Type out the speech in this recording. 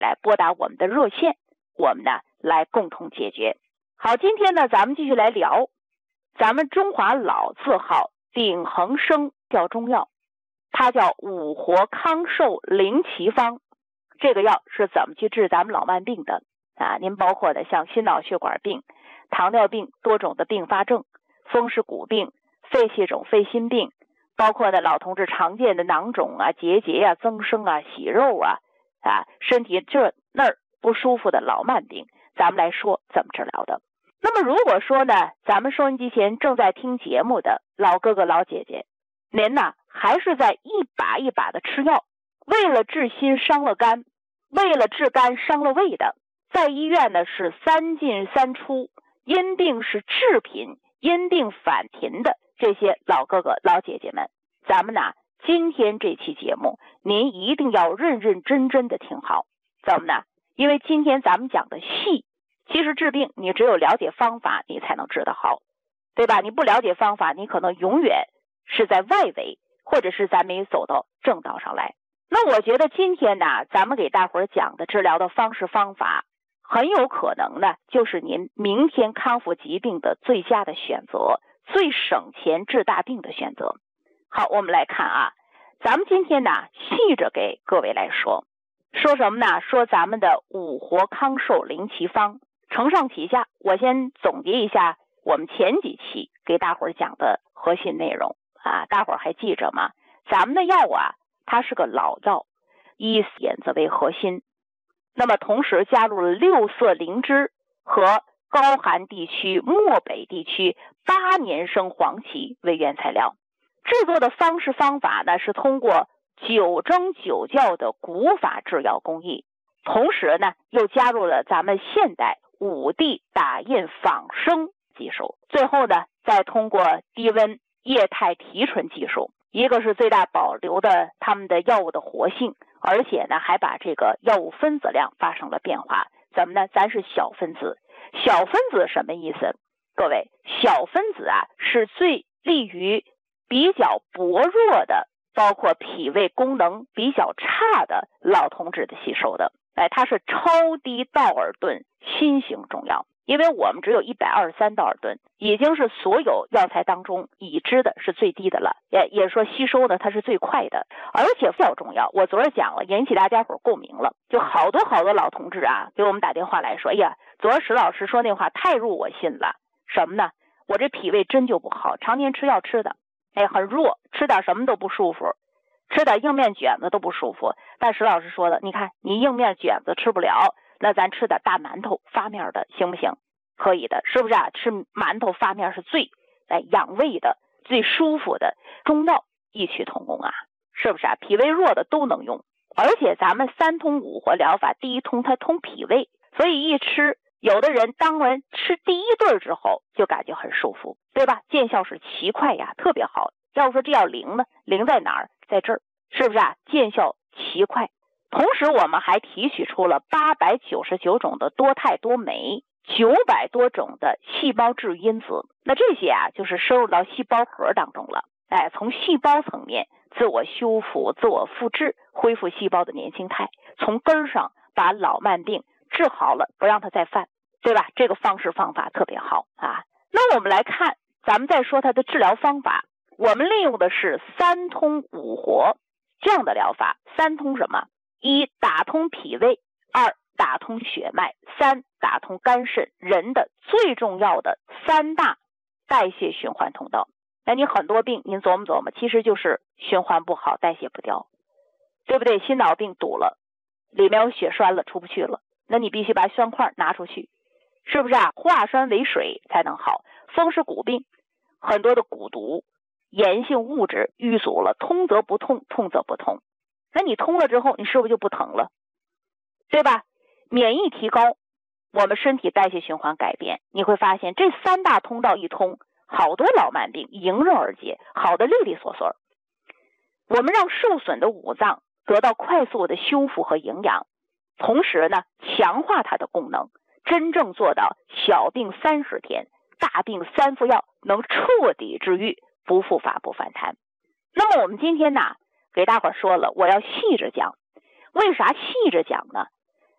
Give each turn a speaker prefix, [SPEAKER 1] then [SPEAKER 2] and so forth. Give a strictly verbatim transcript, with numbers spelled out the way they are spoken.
[SPEAKER 1] 来拨打我们的热线，我们呢来共同解决。好，今天呢咱们继续来聊咱们中华老字号顶恒生药中药，它叫五活康寿灵奇方。这个药是怎么去治咱们老慢病的啊？您包括的像心脑血管病、糖尿病多种的并发症、风湿骨病、肺气肿、肺心病，包括呢老同志常见的囊肿啊、结节啊、增生啊、息肉啊啊，身体这那儿不舒服的老慢病，咱们来说怎么治疗的。那么如果说呢，咱们收音机前正在听节目的老哥哥老姐姐，您呢还是在一把一把的吃药，为了治心伤了肝，为了治肝伤了胃的，在医院呢是三进三出，因病是治贫，因病返贫的这些老哥哥老姐姐们，咱们呢今天这期节目您一定要认认真真的听好。怎么呢？因为今天咱们讲的细，其实治病你只有了解方法你才能治得好，对吧？你不了解方法，你可能永远是在外围，或者是咱没走到正道上来。那我觉得今天呢咱们给大伙儿讲的治疗的方式方法，很有可能呢就是您明天康复疾病的最佳的选择，最省钱治大病的选择。好，我们来看啊，咱们今天呢细着给各位来说说什么呢？说咱们的五活康寿灵奇方。承上启下，我先总结一下我们前几期给大伙儿讲的核心内容啊，大伙儿还记着吗？咱们的药啊，它是个老药，以眼子为核心，那么同时加入了六色灵芝和高寒地区、漠北地区八年生黄芪为原材料。制作的方式方法呢，是通过九蒸九校的古法制药工艺，同时呢又加入了咱们现代五 D 打印仿生技术，最后呢再通过低温液态提纯技术，一个是最大保留的他们的药物的活性，而且呢还把这个药物分子量发生了变化。怎么呢？咱是小分子。小分子什么意思？各位，小分子啊是最利于比较薄弱的，包括脾胃功能比较差的老同志的吸收的。哎，它是超低道尔顿新型中药，因为我们只有一百二十三道尔顿，已经是所有药材当中已知的是最低的了，也也说吸收呢它是最快的，而且较重要。我昨儿讲了，引起大家伙共鸣了，就好多好多老同志啊给我们打电话来说，哎呀，昨儿石老师说那话太入我心了。什么呢？我这脾胃真就不好，常年吃药吃的，哎，很弱，吃点什么都不舒服，吃点硬面卷子都不舒服。但石老师说的，你看你硬面卷子吃不了，那咱吃点大馒头发面的行不行？可以的，是不是啊？吃馒头发面是最哎养胃的、最舒服的中药，异曲同工啊，是不是啊？脾胃弱的都能用，而且咱们三通五活疗法，第一通它通脾胃，所以一吃，有的人当完吃第一顿之后就感觉很舒服，对吧？见效是奇快呀，特别好。要说这药灵呢，灵在哪儿？在这儿，是不是啊？见效奇快。同时我们还提取出了八百九十九种的多肽多酶，九百多种的细胞治愈因子，那这些啊就是收入到细胞核当中了。哎，从细胞层面自我修复、自我复制，恢复细胞的年轻态，从根上把老慢病治好了，不让它再犯，对吧？这个方式方法特别好啊。那我们来看，咱们再说它的治疗方法，我们利用的是三通五活这样的疗法。三通什么？一，打通脾胃；二，打通血脉；三，打通肝肾，人的最重要的三大代谢循环通道。那你很多病您琢磨琢磨，其实就是循环不好，代谢不掉，对不对？心脑病堵了，里面有血栓了，出不去了，那你必须把栓块拿出去，是不是啊？化栓为水才能好。风湿骨病，很多的骨毒炎性物质淤阻了，通则不痛，痛则不通，那你通了之后，你是不是就不疼了，对吧？免疫提高，我们身体代谢循环改变，你会发现这三大通道一通，好多老慢病迎刃而解，好的利利索索。我们让受损的五脏得到快速的修复和营养，同时呢强化它的功能，真正做到小病三十天，大病三副药，能彻底治愈，不复发不反弹。那么我们今天呢给大伙说了，我要细着讲。为啥细着讲呢？